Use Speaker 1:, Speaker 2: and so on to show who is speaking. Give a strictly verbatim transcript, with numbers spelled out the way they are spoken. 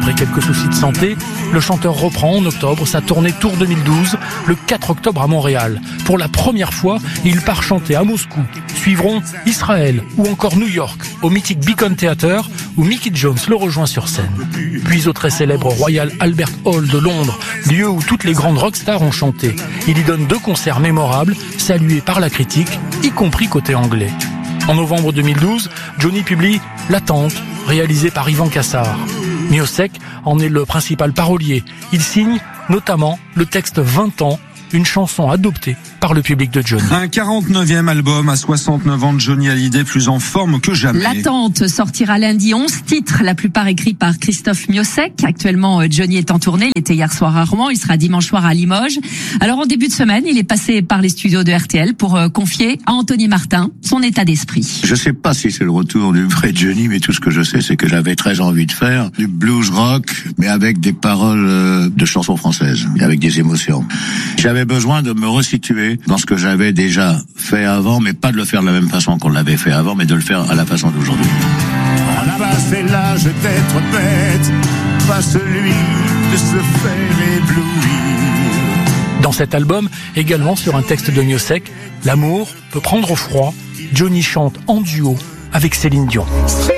Speaker 1: Après quelques soucis de santé, le chanteur reprend en octobre sa tournée Tour deux mille douze, le quatre octobre à Montréal. Pour la première fois, il part chanter à Moscou. Suivront Israël ou encore New York, au mythique Beacon Theatre, où Mickey Jones le rejoint sur scène. Puis au très célèbre Royal Albert Hall de Londres, lieu où toutes les grandes rockstars ont chanté. Il y donne deux concerts mémorables, salués par la critique, y compris côté anglais. En novembre deux mille douze, Johnny publie L'attente, réalisé par Ivan Cassar. Miossec en est le principal parolier. Il signe notamment le texte vingt ans, une chanson adoptée par le public de Johnny.
Speaker 2: Un quarante-neuvième album à soixante-neuf ans de Johnny Hallyday, plus en forme que jamais.
Speaker 3: L'attente sortira lundi, onze titres, la plupart écrits par Christophe Miossec. Actuellement, Johnny est en tournée. Il était hier soir à Rouen, il sera dimanche soir à Limoges. Alors en début de semaine, il est passé par les studios de R T L pour confier à Anthony Martin son état d'esprit.
Speaker 4: Je sais pas si c'est le retour du vrai Johnny, mais tout ce que je sais, c'est que j'avais très envie de faire du blues rock, mais avec des paroles de chansons françaises, avec des émotions. J'avais besoin de me resituer dans ce que j'avais déjà fait avant, mais pas de le faire de la même façon qu'on l'avait fait avant, mais de le faire à la façon d'aujourd'hui.
Speaker 5: On a passé l'âge d'être bête, pas celui de se faire éblouir.
Speaker 1: Dans cet album, également sur un texte de Miossec, l'amour peut prendre froid. Johnny chante en duo avec Céline Dion.